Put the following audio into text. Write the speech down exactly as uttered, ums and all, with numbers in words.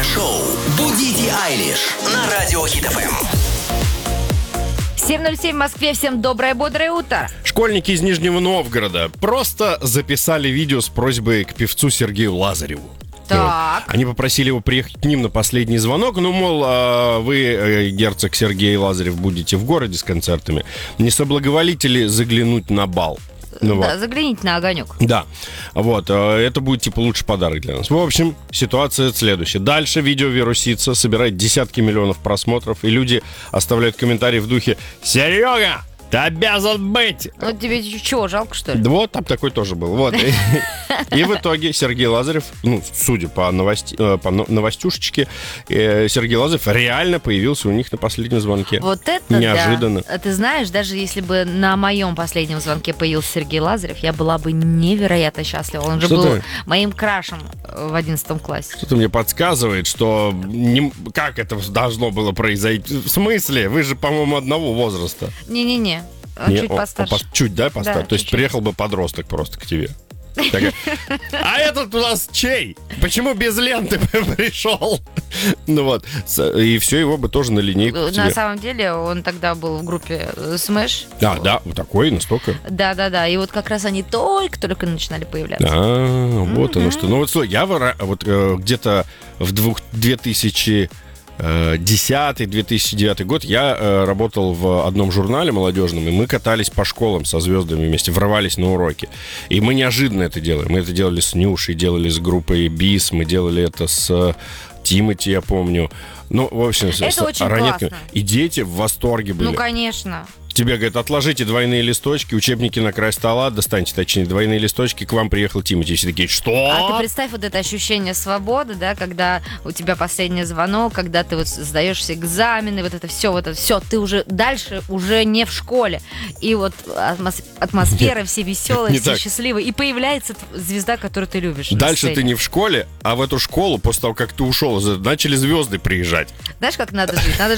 шоу «Будите Айлиш» на Радио Хит эф эм. семь ноль семь в Москве. Всем доброе, бодрое утро. Школьники из Нижнего Новгорода просто записали видео с просьбой к певцу Сергею Лазареву. Так. Они попросили его приехать к ним на последний звонок. Ну, мол, вы, герцог Сергей Лазарев, будете в городе с концертами. Не соблаговолите ли заглянуть на бал? Ну, да, вот. загляните на огонек. Да, вот, это будет, типа, лучший подарок для нас. В общем, ситуация следующая. Дальше видео вирусится, собирает десятки миллионов просмотров, и люди оставляют комментарии в духе: «Серега, ты обязан быть!» Ну, тебе чего, жалко, что ли? Да вот, там такой тоже был. Вот. И в итоге Сергей Лазарев, ну, судя по, новости, по новостюшечке, Сергей Лазарев реально появился у них на последнем звонке. Вот это неожиданно. Да. Ты знаешь, даже если бы на моем последнем звонке появился Сергей Лазарев, я была бы невероятно счастлива. Он же Что был ты? моим крашем в одиннадцатом классе. Что-то мне подсказывает, что не, как это должно было произойти. В смысле? Вы же, по-моему, одного возраста. Не-не-не, он Не, чуть о, постарше. о, пос- чуть, да, постарше? Да, То есть чуть-чуть. приехал бы подросток просто к тебе. Такая, а этот у нас чей? Почему без ленты пришел? Ну вот. И все, его бы тоже на линейку к На тебе. самом деле, он тогда был в группе Smash. А, да, вот такой, настолько. Да-да-да, и вот как раз они только-только начинали появляться. А, вот оно что. Ну вот, слушай, я вора- вот э, где-то в двух- две тысячи десятый - две тысячи девятый год я э, работал в одном журнале молодежном, и мы катались по школам со звездами вместе, врывались на уроки. И мы неожиданно это делаем. Мы это делали с Нюшей, делали с группой Бис, мы делали это с Тимати, я помню. Ну, в общем, с, Это с очень ранетками. классно. И дети в восторге были. Ну, конечно. Тебе говорят: отложите двойные листочки, учебники на край стола, достаньте, точнее, двойные листочки, к вам приехал Тимати. Все такие: что? А ты представь вот это ощущение свободы, да, когда у тебя последний звонок, когда ты вот сдаешь все экзамены, вот это все, вот это все, ты уже дальше уже не в школе. И вот атмос- атмосфера, все веселые, не все так. счастливые. И появляется звезда, которую ты любишь. на Дальше сцене. ты не в школе, а в эту школу, после того, как ты ушел, начали звезды приезжать. Знаешь, как надо жить? Надо